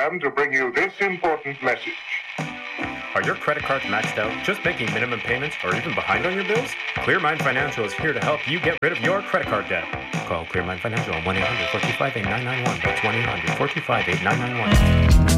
program to bring you this important message. Are your credit cards maxed out, just making minimum payments, or even behind on your bills? ClearMind Financial is here to help you get rid of your credit card debt. Call ClearMind Financial on 1-800-425-8991. That's 1-800-425-8991.